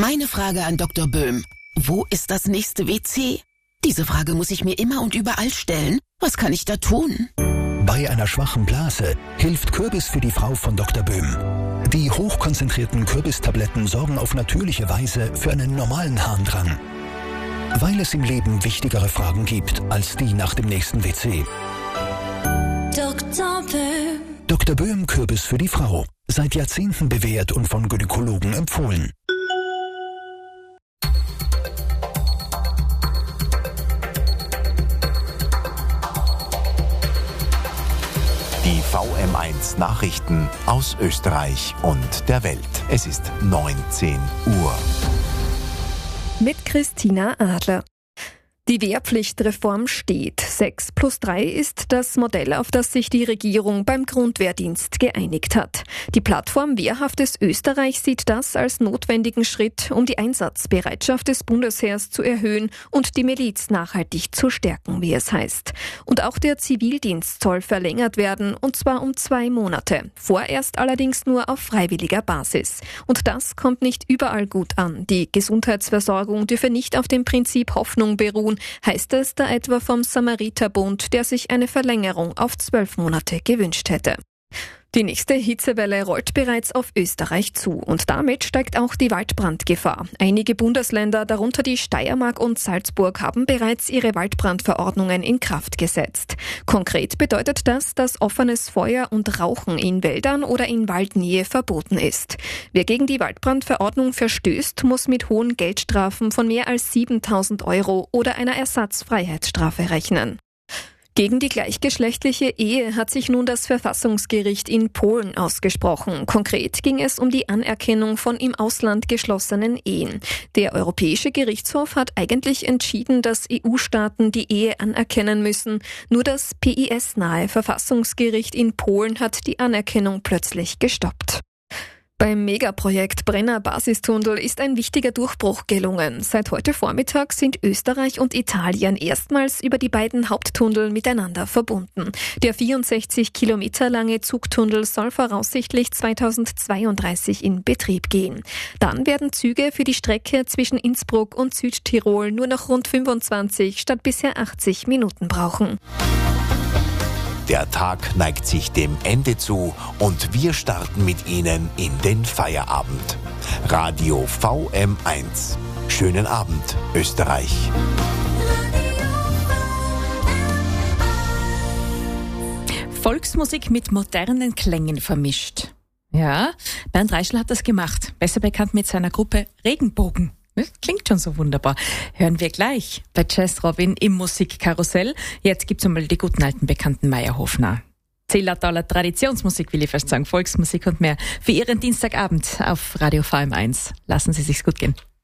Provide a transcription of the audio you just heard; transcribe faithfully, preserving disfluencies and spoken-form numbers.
Meine Frage an Doktor Böhm. Wo ist das nächste W C? Diese Frage muss ich mir immer und überall stellen. Was kann ich da tun? Bei einer schwachen Blase hilft Kürbis für die Frau von Doktor Böhm. Die hochkonzentrierten Kürbistabletten sorgen auf natürliche Weise für einen normalen Harndrang. Weil es im Leben wichtigere Fragen gibt als die nach dem nächsten W C. Doktor Böhm. Doktor Böhm Kürbis für die Frau. Seit Jahrzehnten bewährt und von Gynäkologen empfohlen. Die V M eins Nachrichten aus Österreich und der Welt. Es ist neunzehn Uhr. Mit Christina Adler. Die Wehrpflichtreform steht. sechs plus drei ist das Modell, auf das sich die Regierung beim Grundwehrdienst geeinigt hat. Die Plattform Wehrhaftes Österreich sieht das als notwendigen Schritt, um die Einsatzbereitschaft des Bundesheers zu erhöhen und die Miliz nachhaltig zu stärken, wie es heißt. Und auch der Zivildienst soll verlängert werden, und zwar um zwei Monate. Vorerst allerdings nur auf freiwilliger Basis. Und das kommt nicht überall gut an. Die Gesundheitsversorgung dürfe nicht auf dem Prinzip Hoffnung beruhen, heißt es da etwa vom Samariterbund, der sich eine Verlängerung auf zwölf Monate gewünscht hätte. Die nächste Hitzewelle rollt bereits auf Österreich zu und damit steigt auch die Waldbrandgefahr. Einige Bundesländer, darunter die Steiermark und Salzburg, haben bereits ihre Waldbrandverordnungen in Kraft gesetzt. Konkret bedeutet das, dass offenes Feuer und Rauchen in Wäldern oder in Waldnähe verboten ist. Wer gegen die Waldbrandverordnung verstößt, muss mit hohen Geldstrafen von mehr als siebentausend Euro oder einer Ersatzfreiheitsstrafe rechnen. Gegen die gleichgeschlechtliche Ehe hat sich nun das Verfassungsgericht in Polen ausgesprochen. Konkret ging es um die Anerkennung von im Ausland geschlossenen Ehen. Der Europäische Gerichtshof hat eigentlich entschieden, dass E U-Staaten die Ehe anerkennen müssen. Nur das P I S-nahe Verfassungsgericht in Polen hat die Anerkennung plötzlich gestoppt. Beim Megaprojekt Brenner Basistunnel ist ein wichtiger Durchbruch gelungen. Seit heute Vormittag sind Österreich und Italien erstmals über die beiden Haupttunnel miteinander verbunden. Der vierundsechzig Kilometer lange Zugtunnel soll voraussichtlich zweitausendzweiunddreißig in Betrieb gehen. Dann werden Züge für die Strecke zwischen Innsbruck und Südtirol nur noch rund fünfundzwanzig statt bisher achtzig Minuten brauchen. Der Tag neigt sich dem Ende zu und wir starten mit Ihnen in den Feierabend. Radio V M eins. Schönen Abend, Österreich. Volksmusik mit modernen Klängen vermischt. Ja, Bernd Reischl hat das gemacht. Besser bekannt mit seiner Gruppe Regenbogen. Das klingt schon so wunderbar. Hören wir gleich bei Jazz Robin im Musikkarussell. Jetzt gibt's einmal die guten alten bekannten Meyerhofner. Zillertaler Traditionsmusik, will ich fast sagen, Volksmusik und mehr. Für Ihren Dienstagabend auf Radio V M eins. Lassen Sie sich's gut gehen.